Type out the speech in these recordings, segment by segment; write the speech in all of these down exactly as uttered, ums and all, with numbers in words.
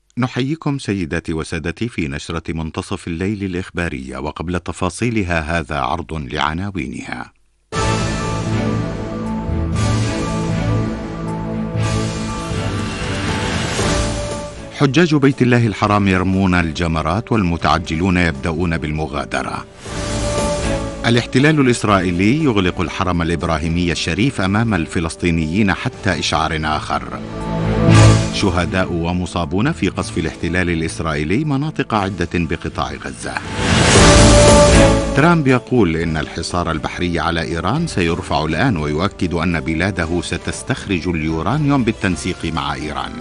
نحييكم سيداتي وسادتي في نشرة منتصف الليل الإخبارية، وقبل تفاصيلها هذا عرض لعناوينها. حجاج بيت الله الحرام يرمون الجمرات والمتعجلون يبدأون بالمغادرة. الاحتلال الإسرائيلي يغلق الحرم الإبراهيمي الشريف أمام الفلسطينيين حتى إشعار آخر. شهداء ومصابون في قصف الاحتلال الإسرائيلي مناطق عدة بقطاع غزة. ترامب يقول إن الحصار البحري على إيران سيرفع الآن، ويؤكد أن بلاده ستستخرج اليورانيوم بالتنسيق مع إيران.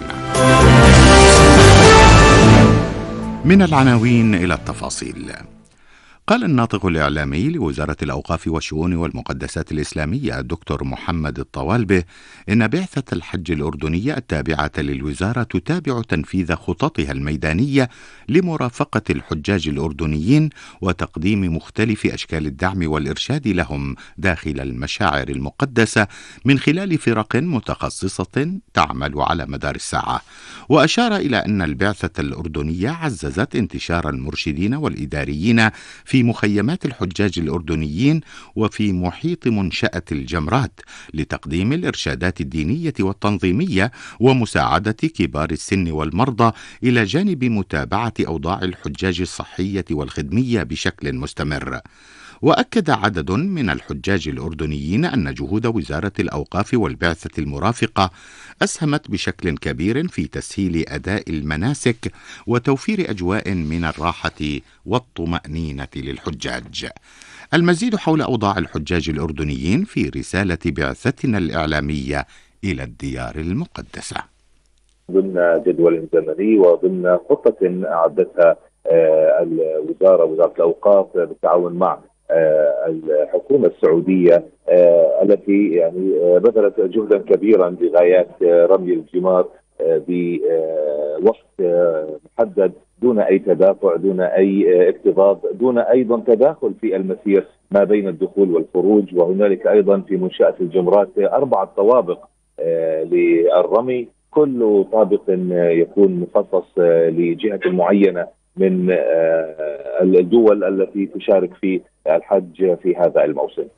من العناوين إلى التفاصيل. قال الناطق الإعلامي لوزارة الأوقاف والشؤون والمقدسات الإسلامية الدكتور محمد الطوالبة إن بعثة الحج الأردنية التابعة للوزارة تتابع تنفيذ خططها الميدانية لمرافقة الحجاج الأردنيين وتقديم مختلف أشكال الدعم والإرشاد لهم داخل المشاعر المقدسة من خلال فرق متخصصة تعمل على مدار الساعة. وأشار إلى أن البعثة الأردنية عززت انتشار المرشدين والإداريين في مخيمات الحجاج الأردنيين وفي محيط منشأة الجمرات لتقديم الإرشادات الدينية والتنظيمية ومساعدة كبار السن والمرضى، إلى جانب متابعة أوضاع الحجاج الصحية والخدمية بشكل مستمر. وأكد عدد من الحجاج الأردنيين أن جهود وزارة الأوقاف والبعثة المرافقة أسهمت بشكل كبير في تسهيل أداء المناسك وتوفير أجواء من الراحة والطمأنينة للحجاج. المزيد حول أوضاع الحجاج الأردنيين في رسالة بعثتنا الإعلامية إلى الديار المقدسة. ضمن جدول زمني وضمن خطة أعدتها الوزارة وزارة الأوقاف بالتعاون مع الحكومة السعودية التي يعني بذلت جهدا كبيرا لغايات رمي الجمار بوقت محدد دون أي تدافع، دون أي اكتظاظ، دون أيضا تداخل في المسير ما بين الدخول والخروج. وهنالك أيضا في منشأة الجمرات أربعة طوابق للرمي، كل طابق يكون مخصص لجهة معينة من الدول التي تشارك في الحج في هذا الموسم.